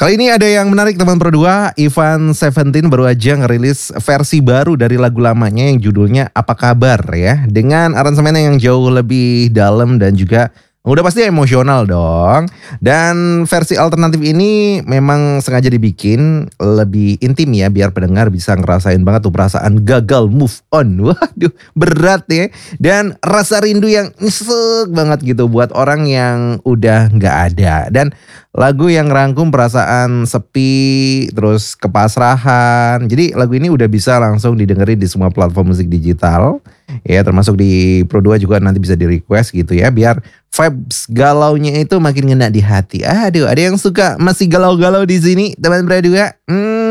Kali ini ada yang menarik teman Pro2. Ivan Seventeen baru aja ngerilis versi baru dari lagu lamanya yang judulnya Apa Kabar ya. Dengan aransemen yang jauh lebih dalam dan juga udah pasti emosional dong. Dan versi alternatif ini memang sengaja dibikin lebih intim ya, biar pendengar bisa ngerasain banget tuh perasaan gagal move on. Waduh, berat ya. Dan rasa rindu yang nyesek banget gitu buat orang yang udah gak ada. Dan lagu yang rangkum perasaan sepi, terus kepasrahan. Jadi lagu ini udah bisa langsung didengerin di semua platform musik digital. Ya, termasuk di Pro2 juga nanti bisa di request gitu ya, biar vibes galaunya itu makin ngena di hati. Aduh, ada yang suka masih galau-galau di sini teman Pro2?